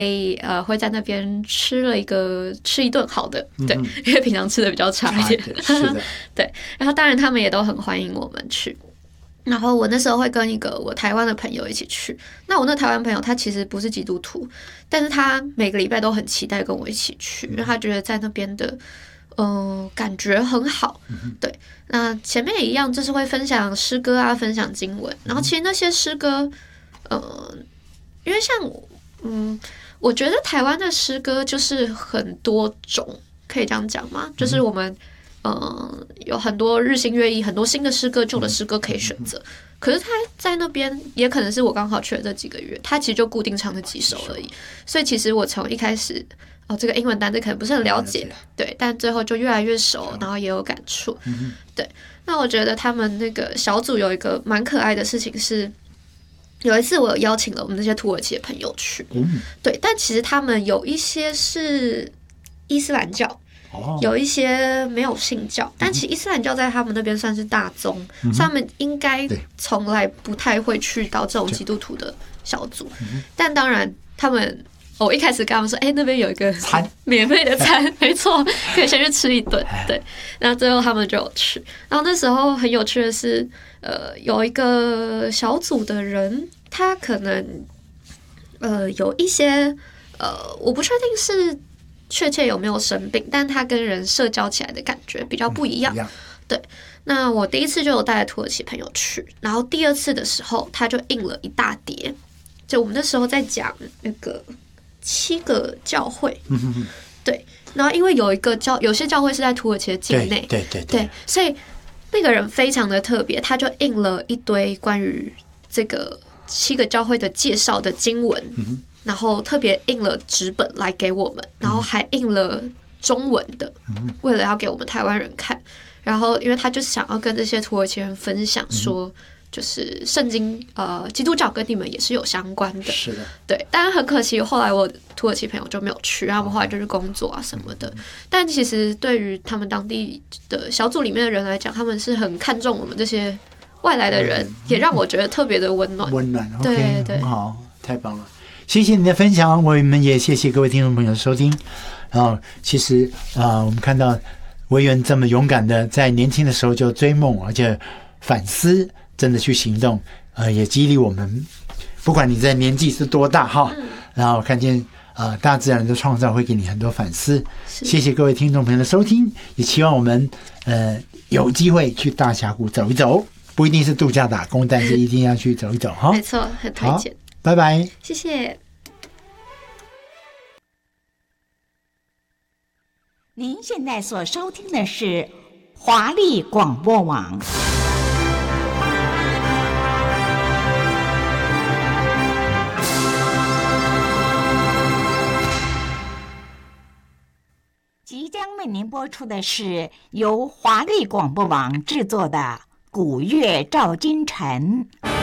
会在那边吃一顿好的，对，因为平常吃的比较差一点， 是的， 对。然后当然他们也都很欢迎我们去。然后我那时候会跟一个我台湾的朋友一起去。那我那台湾朋友他其实不是基督徒，但是他每个礼拜都很期待跟我一起去，因为他觉得在那边的感觉很好。对，那前面也一样，就是会分享诗歌啊，分享经文。然后其实那些诗歌，因为像我觉得台湾的诗歌就是很多种，可以这样讲吗？就是我们有很多日新月异，很多新的诗歌、旧的诗歌可以选择。可是他在那边也可能是我刚好去了这几个月，他其实就固定唱那几首而已。所以其实我从一开始这个英文单字可能不是很了解，对，但最后就越来越熟，然后也有感触。对，那我觉得他们那个小组有一个蛮可爱的事情是，有一次我有邀请了我们那些土耳其的朋友去，对，但其实他们有一些是伊斯兰教。有一些没有信教，但其实伊斯兰教在他们那边算是大宗，所以他们应该从来不太会去到这种基督徒的小组。但当然，我一开始跟他们说，那边有一个免费的餐，没错，可以先去吃一顿。对，然后最后他们就有去。然后那时候很有趣的是，有一个小组的人，他可能有一些我不确定是确切有没有生病，但他跟人社交起来的感觉比较不一样。对，那我第一次就有带土耳其朋友去，然后第二次的时候他就印了一大叠，就我们那时候在讲那个7个教会，对，然后因为有些教会是在土耳其的境内，对，所以那个人非常的特别，他就印了一堆关于这个7个教会的介绍的经文。然后特别印了纸本来给我们，然后还印了中文的，为了要给我们台湾人看。然后因为他就想要跟这些土耳其人分享说，就是圣经基督教跟你们也是有相关的。 是的， 对。但是很可惜，后来我土耳其朋友就没有去，他们后来就去工作啊什么的。但其实对于他们当地的小组里面的人来讲，他们是很看重我们这些外来的人，也让我觉得特别的温暖。 对对，很好，太棒了。谢谢你的分享，我们也谢谢各位听众朋友的收听。然后，其实我们看到维园这么勇敢的在年轻的时候就追梦，而且反思，真的去行动，也激励我们。不管你在年纪是多大哈，然后看见大自然的创造会给你很多反思。谢谢各位听众朋友的收听，也希望我们有机会去大峡谷走一走，不一定是度假打工，但是一定要去走一走哈。 没错，很推荐。 拜拜， 谢谢。 您现在所收听的是华丽广播网。即将为您播出的是由华丽广播网制作的《古乐照今晨》。